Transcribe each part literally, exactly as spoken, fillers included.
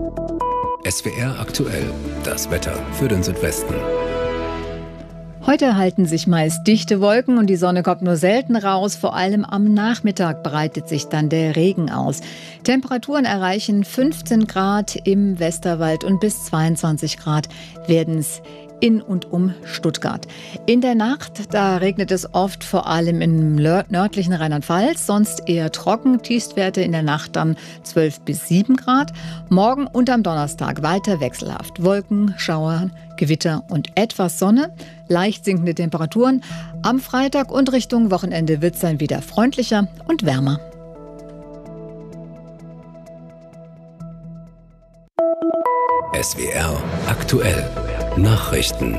S W R aktuell, das Wetter für den Südwesten. Heute halten sich meist dichte Wolken und die Sonne kommt nur selten raus. Vor allem am Nachmittag breitet sich dann der Regen aus. Temperaturen erreichen fünfzehn Grad im Westerwald und bis zweiundzwanzig Grad werden es in und um Stuttgart. In der Nacht, da regnet es oft, vor allem im nördlichen Rheinland-Pfalz, sonst eher trocken. Tiefstwerte in der Nacht dann zwölf bis sieben Grad. Morgen und am Donnerstag weiter wechselhaft. Wolken, Schauer, Gewitter und etwas Sonne. Leicht sinkende Temperaturen. Am Freitag und Richtung Wochenende wird es dann wieder freundlicher und wärmer. S W R aktuell. Nachrichten.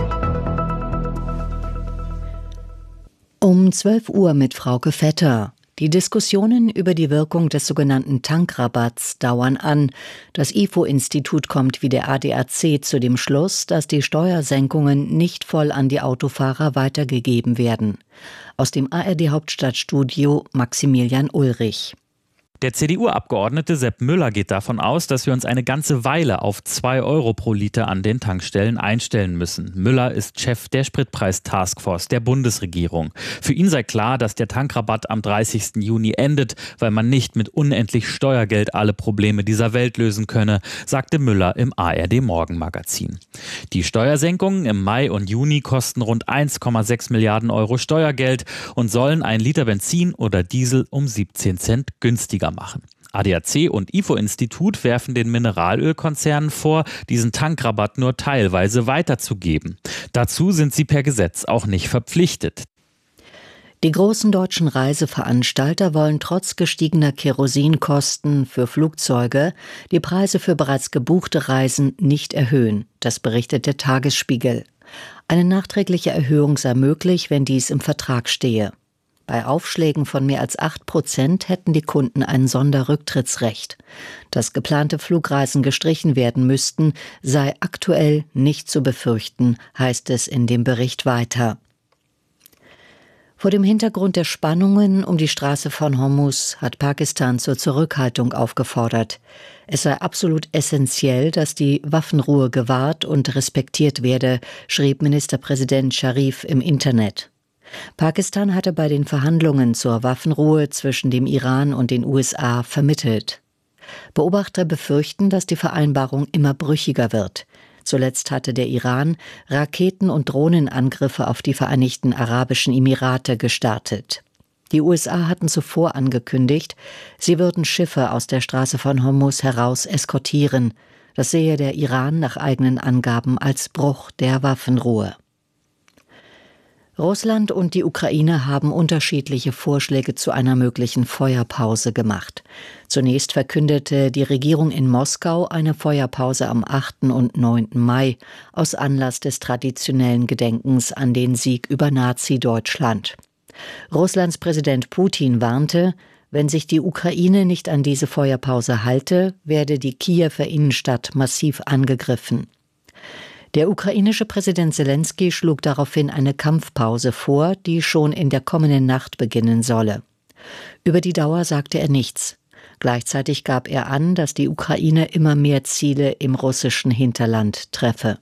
Um zwölf Uhr mit Frauke Vetter. Die Diskussionen über die Wirkung des sogenannten Tankrabatts dauern an. Das I F O-Institut kommt wie der A D A C zu dem Schluss, dass die Steuersenkungen nicht voll an die Autofahrer weitergegeben werden. Aus dem A R D-Hauptstadtstudio Maximilian Ulrich. Der C D U-Abgeordnete Sepp Müller geht davon aus, dass wir uns eine ganze Weile auf zwei Euro pro Liter an den Tankstellen einstellen müssen. Müller ist Chef der Spritpreis-Taskforce der Bundesregierung. Für ihn sei klar, dass der Tankrabatt am dreißigsten Juni endet, weil man nicht mit unendlich Steuergeld alle Probleme dieser Welt lösen könne, sagte Müller im A R D-Morgenmagazin. Die Steuersenkungen im Mai und Juni kosten rund eins Komma sechs Milliarden Euro Steuergeld und sollen ein Liter Benzin oder Diesel um siebzehn Cent günstiger machen. A D A C und I F O-Institut werfen den Mineralölkonzernen vor, diesen Tankrabatt nur teilweise weiterzugeben. Dazu sind sie per Gesetz auch nicht verpflichtet. Die großen deutschen Reiseveranstalter wollen trotz gestiegener Kerosinkosten für Flugzeuge die Preise für bereits gebuchte Reisen nicht erhöhen. Das berichtet der Tagesspiegel. Eine nachträgliche Erhöhung sei möglich, wenn dies im Vertrag stehe. Bei Aufschlägen von mehr als acht Prozent hätten die Kunden ein Sonderrücktrittsrecht. Dass geplante Flugreisen gestrichen werden müssten, sei aktuell nicht zu befürchten, heißt es in dem Bericht weiter. Vor dem Hintergrund der Spannungen um die Straße von Hormuz hat Pakistan zur Zurückhaltung aufgefordert. Es sei absolut essentiell, dass die Waffenruhe gewahrt und respektiert werde, schrieb Ministerpräsident Scharif im Internet. Pakistan hatte bei den Verhandlungen zur Waffenruhe zwischen dem Iran und den U S A vermittelt. Beobachter befürchten, dass die Vereinbarung immer brüchiger wird. Zuletzt hatte der Iran Raketen- und Drohnenangriffe auf die Vereinigten Arabischen Emirate gestartet. Die U S A hatten zuvor angekündigt, sie würden Schiffe aus der Straße von Hormuz heraus eskortieren. Das sehe der Iran nach eigenen Angaben als Bruch der Waffenruhe. Russland und die Ukraine haben unterschiedliche Vorschläge zu einer möglichen Feuerpause gemacht. Zunächst verkündete die Regierung in Moskau eine Feuerpause am achten und neunten Mai aus Anlass des traditionellen Gedenkens an den Sieg über Nazi-Deutschland. Russlands Präsident Putin warnte, wenn sich die Ukraine nicht an diese Feuerpause halte, werde die Kiewer Innenstadt massiv angegriffen. Der ukrainische Präsident Selenskyj schlug daraufhin eine Kampfpause vor, die schon in der kommenden Nacht beginnen solle. Über die Dauer sagte er nichts. Gleichzeitig gab er an, dass die Ukraine immer mehr Ziele im russischen Hinterland treffe.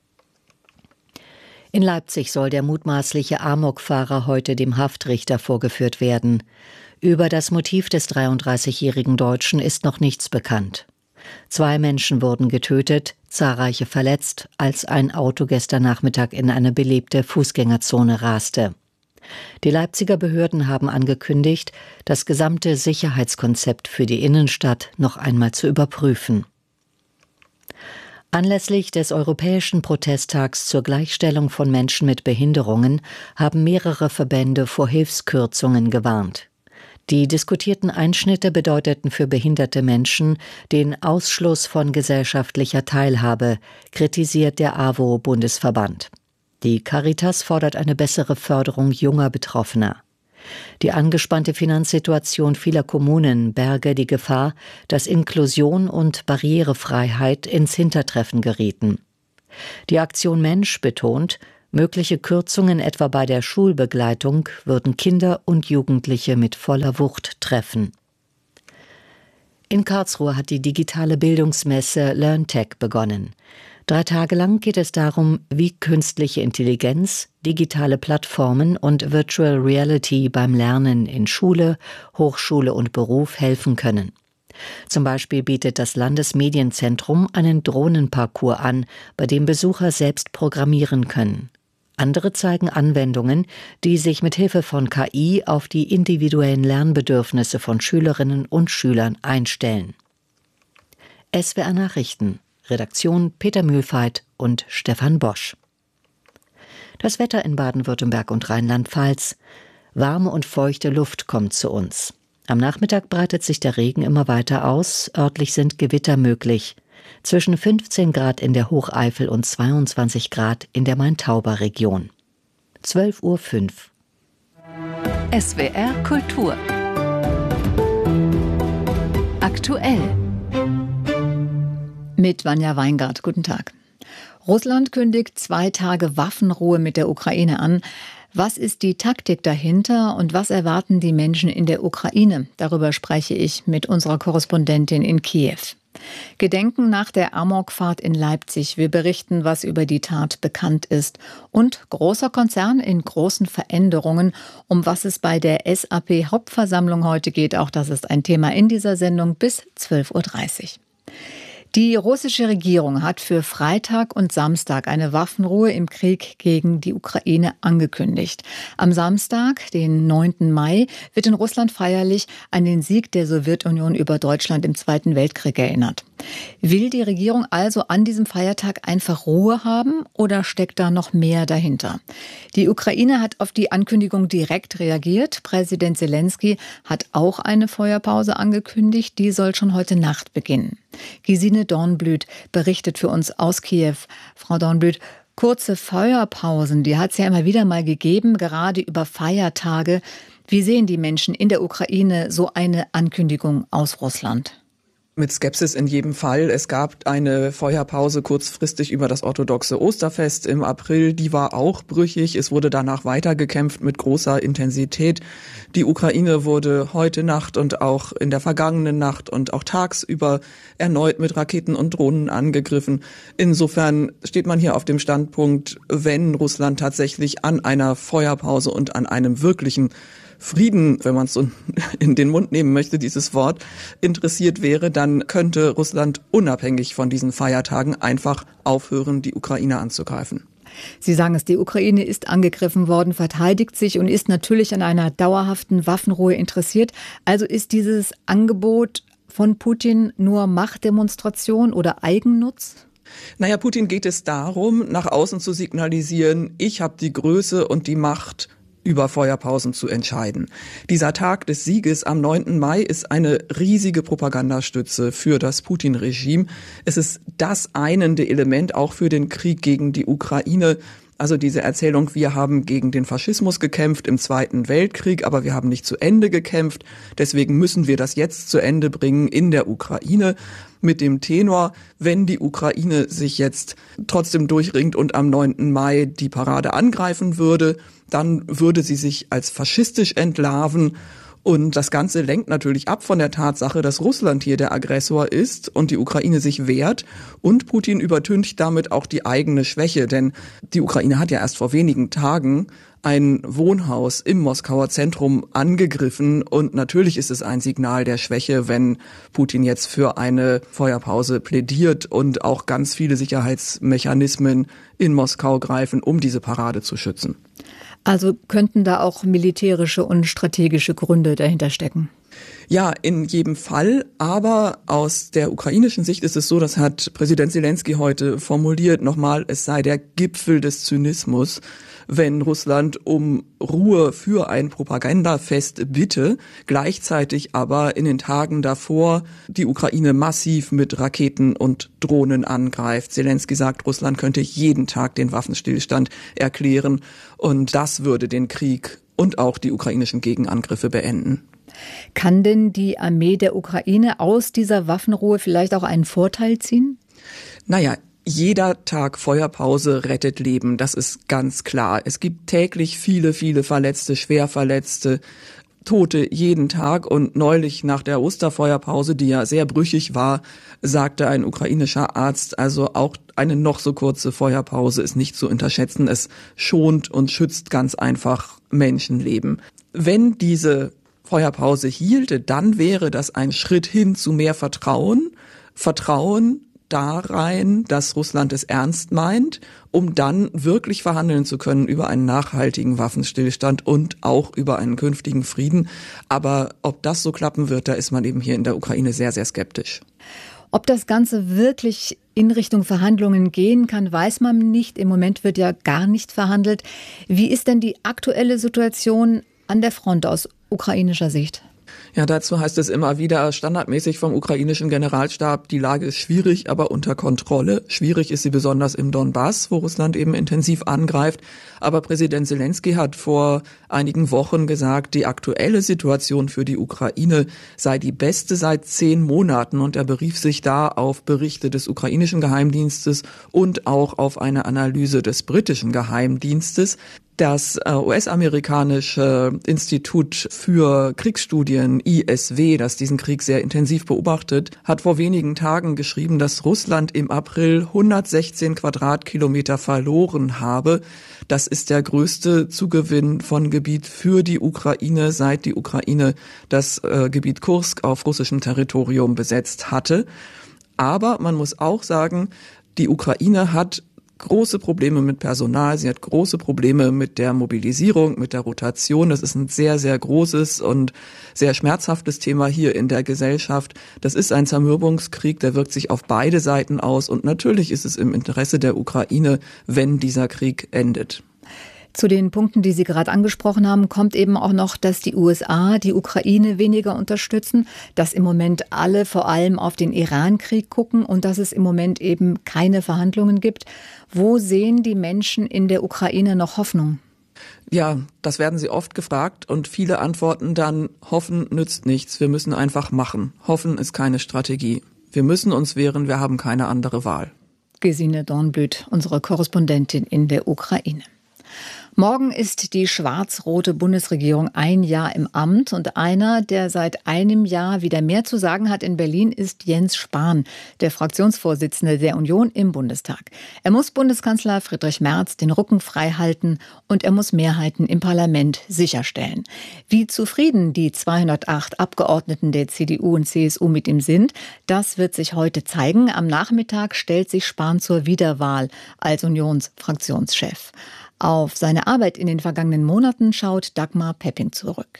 In Leipzig soll der mutmaßliche Amokfahrer heute dem Haftrichter vorgeführt werden. Über das Motiv des dreiunddreißigjährigen Deutschen ist noch nichts bekannt. Zwei Menschen wurden getötet, zahlreiche verletzt, als ein Auto gestern Nachmittag in eine belebte Fußgängerzone raste. Die Leipziger Behörden haben angekündigt, das gesamte Sicherheitskonzept für die Innenstadt noch einmal zu überprüfen. Anlässlich des Europäischen Protesttags zur Gleichstellung von Menschen mit Behinderungen haben mehrere Verbände vor Hilfskürzungen gewarnt. Die diskutierten Einschnitte bedeuteten für behinderte Menschen den Ausschluss von gesellschaftlicher Teilhabe, kritisiert der A W O-Bundesverband. Die Caritas fordert eine bessere Förderung junger Betroffener. Die angespannte Finanzsituation vieler Kommunen berge die Gefahr, dass Inklusion und Barrierefreiheit ins Hintertreffen gerieten. Die Aktion Mensch betont, mögliche Kürzungen etwa bei der Schulbegleitung würden Kinder und Jugendliche mit voller Wucht treffen. In Karlsruhe hat die digitale Bildungsmesse LearnTech begonnen. Drei Tage lang geht es darum, wie künstliche Intelligenz, digitale Plattformen und Virtual Reality beim Lernen in Schule, Hochschule und Beruf helfen können. Zum Beispiel bietet das Landesmedienzentrum einen Drohnenparcours an, bei dem Besucher selbst programmieren können. Andere zeigen Anwendungen, die sich mit Hilfe von K I auf die individuellen Lernbedürfnisse von Schülerinnen und Schülern einstellen. S W R Nachrichten, Redaktion Peter Mühlfeit und Stefan Bosch. Das Wetter in Baden-Württemberg und Rheinland-Pfalz. Warme und feuchte Luft kommt zu uns. Am Nachmittag breitet sich der Regen immer weiter aus, örtlich sind Gewitter möglich. Zwischen fünfzehn Grad in der Hocheifel und zweiundzwanzig Grad in der Main-Tauber-Region. zwölf Uhr fünf. S W R Kultur. Aktuell. Mit Vanja Weingart. Guten Tag. Russland kündigt zwei Tage Waffenruhe mit der Ukraine an. Was ist die Taktik dahinter und was erwarten die Menschen in der Ukraine? Darüber spreche ich mit unserer Korrespondentin in Kiew. Gedenken nach der Amokfahrt in Leipzig. Wir berichten, was über die Tat bekannt ist. Und großer Konzern in großen Veränderungen. Um was es bei der S A P-Hauptversammlung heute geht, auch das ist ein Thema in dieser Sendung bis zwölf Uhr dreißig. Die russische Regierung hat für Freitag und Samstag eine Waffenruhe im Krieg gegen die Ukraine angekündigt. Am Samstag, den neunten Mai, wird in Russland feierlich an den Sieg der Sowjetunion über Deutschland im Zweiten Weltkrieg erinnert. Will die Regierung also an diesem Feiertag einfach Ruhe haben oder steckt da noch mehr dahinter? Die Ukraine hat auf die Ankündigung direkt reagiert. Präsident Zelensky hat auch eine Feuerpause angekündigt. Die soll schon heute Nacht beginnen. Gesine Dornblüt berichtet für uns aus Kiew. Frau Dornblüt, kurze Feuerpausen, die hat es ja immer wieder mal gegeben, gerade über Feiertage. Wie sehen die Menschen in der Ukraine so eine Ankündigung aus Russland? Mit Skepsis in jedem Fall. Es gab eine Feuerpause kurzfristig über das orthodoxe Osterfest im April. Die war auch brüchig. Es wurde danach weitergekämpft mit großer Intensität. Die Ukraine wurde heute Nacht und auch in der vergangenen Nacht und auch tagsüber erneut mit Raketen und Drohnen angegriffen. Insofern steht man hier auf dem Standpunkt, wenn Russland tatsächlich an einer Feuerpause und an einem wirklichen Frieden, wenn man es so in den Mund nehmen möchte, dieses Wort, interessiert wäre, dann könnte Russland unabhängig von diesen Feiertagen einfach aufhören, die Ukraine anzugreifen. Sie sagen es, die Ukraine ist angegriffen worden, verteidigt sich und ist natürlich an einer dauerhaften Waffenruhe interessiert. Also ist dieses Angebot von Putin nur Machtdemonstration oder Eigennutz? Naja, Putin geht es darum, nach außen zu signalisieren, ich habe die Größe und die Macht, über Feuerpausen zu entscheiden. Dieser Tag des Sieges am neunten Mai ist eine riesige Propagandastütze für das Putin-Regime. Es ist das einende Element auch für den Krieg gegen die Ukraine. Also diese Erzählung, wir haben gegen den Faschismus gekämpft im Zweiten Weltkrieg, aber wir haben nicht zu Ende gekämpft. Deswegen müssen wir das jetzt zu Ende bringen in der Ukraine. Mit dem Tenor, wenn die Ukraine sich jetzt trotzdem durchringt und am neunten Mai die Parade angreifen würde, dann würde sie sich als faschistisch entlarven. Und das Ganze lenkt natürlich ab von der Tatsache, dass Russland hier der Aggressor ist und die Ukraine sich wehrt. Und Putin übertüncht damit auch die eigene Schwäche, denn die Ukraine hat ja erst vor wenigen Tagen ein Wohnhaus im Moskauer Zentrum angegriffen. Und natürlich ist es ein Signal der Schwäche, wenn Putin jetzt für eine Feuerpause plädiert und auch ganz viele Sicherheitsmechanismen in Moskau greifen, um diese Parade zu schützen. Also könnten da auch militärische und strategische Gründe dahinter stecken? Ja, in jedem Fall. Aber aus der ukrainischen Sicht ist es so, das hat Präsident Zelensky heute formuliert, nochmal, es sei der Gipfel des Zynismus, wenn Russland um Ruhe für ein Propagandafest bitte, gleichzeitig aber in den Tagen davor die Ukraine massiv mit Raketen und Drohnen angreift. Zelensky sagt, Russland könnte jeden Tag den Waffenstillstand erklären und das würde den Krieg und auch die ukrainischen Gegenangriffe beenden. Kann denn die Armee der Ukraine aus dieser Waffenruhe vielleicht auch einen Vorteil ziehen? Naja, jeder Tag Feuerpause rettet Leben, das ist ganz klar. Es gibt täglich viele, viele Verletzte, Schwerverletzte. Tote jeden Tag. Und neulich nach der Osterfeuerpause, die ja sehr brüchig war, sagte ein ukrainischer Arzt, also auch eine noch so kurze Feuerpause ist nicht zu unterschätzen. Es schont und schützt ganz einfach Menschenleben. Wenn diese Feuerpause hielte, dann wäre das ein Schritt hin zu mehr Vertrauen. Vertrauen da rein, dass Russland es ernst meint, um dann wirklich verhandeln zu können über einen nachhaltigen Waffenstillstand und auch über einen künftigen Frieden. Aber ob das so klappen wird, da ist man eben hier in der Ukraine sehr, sehr skeptisch. Ob das Ganze wirklich in Richtung Verhandlungen gehen kann, weiß man nicht. Im Moment wird ja gar nicht verhandelt. Wie ist denn die aktuelle Situation an der Front aus ukrainischer Sicht? Ja, dazu heißt es immer wieder standardmäßig vom ukrainischen Generalstab, die Lage ist schwierig, aber unter Kontrolle. Schwierig ist sie besonders im Donbass, wo Russland eben intensiv angreift. Aber Präsident Selenskyj hat vor einigen Wochen gesagt, die aktuelle Situation für die Ukraine sei die beste seit zehn Monaten. Und er berief sich da auf Berichte des ukrainischen Geheimdienstes und auch auf eine Analyse des britischen Geheimdienstes. Das U S-amerikanische Institut für Kriegsstudien I S W, das diesen Krieg sehr intensiv beobachtet, hat vor wenigen Tagen geschrieben, dass Russland im April hundertsechzehn Quadratkilometer verloren habe. Das ist der größte Zugewinn von Gebiet für die Ukraine, seit die Ukraine das äh, Gebiet Kursk auf russischem Territorium besetzt hatte. Aber man muss auch sagen, die Ukraine hat große Probleme mit Personal, sie hat große Probleme mit der Mobilisierung, mit der Rotation. Das ist ein sehr, sehr großes und sehr schmerzhaftes Thema hier in der Gesellschaft. Das ist ein Zermürbungskrieg, der wirkt sich auf beide Seiten aus. Und natürlich ist es im Interesse der Ukraine, wenn dieser Krieg endet. Zu den Punkten, die Sie gerade angesprochen haben, kommt eben auch noch, dass die U S A die Ukraine weniger unterstützen, dass im Moment alle vor allem auf den Iran-Krieg gucken und dass es im Moment eben keine Verhandlungen gibt. Wo sehen die Menschen in der Ukraine noch Hoffnung? Ja, das werden sie oft gefragt und viele antworten dann, hoffen nützt nichts, wir müssen einfach machen. Hoffen ist keine Strategie. Wir müssen uns wehren, wir haben keine andere Wahl. Gesine Dornblüt, unsere Korrespondentin in der Ukraine. Morgen ist die schwarz-rote Bundesregierung ein Jahr im Amt und einer, der seit einem Jahr wieder mehr zu sagen hat in Berlin, ist Jens Spahn, der Fraktionsvorsitzende der Union im Bundestag. Er muss Bundeskanzler Friedrich Merz den Rücken frei halten und er muss Mehrheiten im Parlament sicherstellen. Wie zufrieden die zweihundertacht Abgeordneten der C D U und C S U mit ihm sind, das wird sich heute zeigen. Am Nachmittag stellt sich Spahn zur Wiederwahl als Unionsfraktionschef. Auf seine Arbeit in den vergangenen Monaten schaut Dagmar Pepping zurück.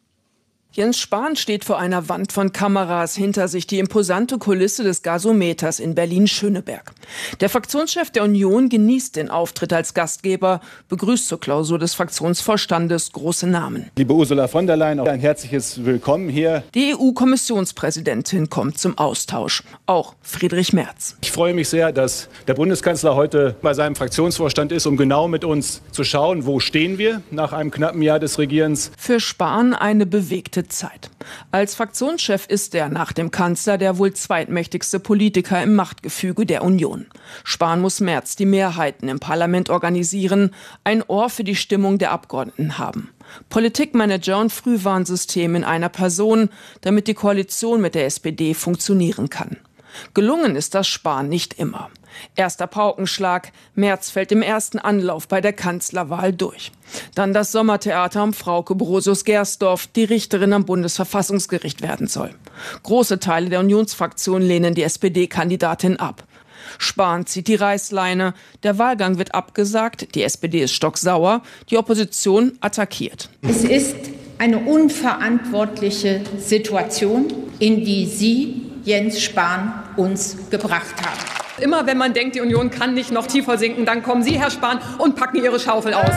Jens Spahn steht vor einer Wand von Kameras, hinter sich die imposante Kulisse des Gasometers in Berlin-Schöneberg. Der Fraktionschef der Union genießt den Auftritt als Gastgeber, begrüßt zur Klausur des Fraktionsvorstandes große Namen. Liebe Ursula von der Leyen, auch ein herzliches Willkommen hier. Die E U-Kommissionspräsidentin kommt zum Austausch, auch Friedrich Merz. Ich freue mich sehr, dass der Bundeskanzler heute bei seinem Fraktionsvorstand ist, um genau mit uns zu schauen, wo stehen wir nach einem knappen Jahr des Regierens. Für Spahn eine bewegte Zeit. Als Fraktionschef ist er nach dem Kanzler der wohl zweitmächtigste Politiker im Machtgefüge der Union. Spahn muss Merz die Mehrheiten im Parlament organisieren, ein Ohr für die Stimmung der Abgeordneten haben. Politikmanager und Frühwarnsystem in einer Person, damit die Koalition mit der S P D funktionieren kann. Gelungen ist das Spahn nicht immer. Erster Paukenschlag, Merz fällt im ersten Anlauf bei der Kanzlerwahl durch. Dann das Sommertheater um Frauke Brosius-Gersdorf, die Richterin am Bundesverfassungsgericht werden soll. Große Teile der Unionsfraktion lehnen die S P D-Kandidatin ab. Spahn zieht die Reißleine, der Wahlgang wird abgesagt, die S P D ist stocksauer, die Opposition attackiert. Es ist eine unverantwortliche Situation, in die Sie, Jens Spahn, uns gebracht haben. Immer wenn man denkt, die Union kann nicht noch tiefer sinken, dann kommen Sie, Herr Spahn, und packen Ihre Schaufel aus.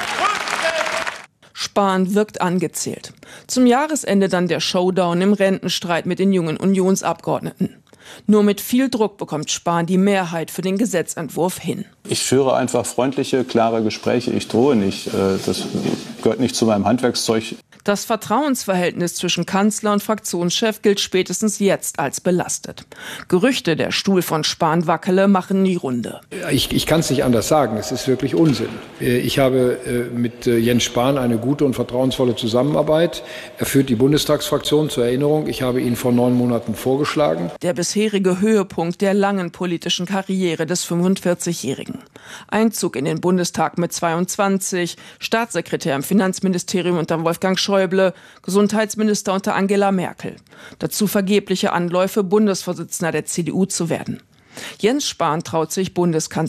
Spahn wirkt angezählt. Zum Jahresende dann der Showdown im Rentenstreit mit den jungen Unionsabgeordneten. Nur mit viel Druck bekommt Spahn die Mehrheit für den Gesetzentwurf hin. Ich führe einfach freundliche, klare Gespräche. Ich drohe nicht. Das gehört nicht zu meinem Handwerkszeug. Das Vertrauensverhältnis zwischen Kanzler und Fraktionschef gilt spätestens jetzt als belastet. Gerüchte, der Stuhl von Spahn wackele, machen die Runde. Ich, ich kann es nicht anders sagen. Es ist wirklich Unsinn. Ich habe mit Jens Spahn eine gute und vertrauensvolle Zusammenarbeit. Er führt die Bundestagsfraktion. Zur Erinnerung, ich habe ihn vor neun Monaten vorgeschlagen. Der bisherige Höhepunkt der langen politischen Karriere des fünfundvierzigjährigen. Einzug in den Bundestag mit zweiundzwanzig, Staatssekretär im Finanzministerium unter Wolfgang Schäuble, Gesundheitsminister unter Angela Merkel. Dazu vergebliche Anläufe, Bundesvorsitzender der C D U zu werden. Jens Spahn traut sich Bundeskanzler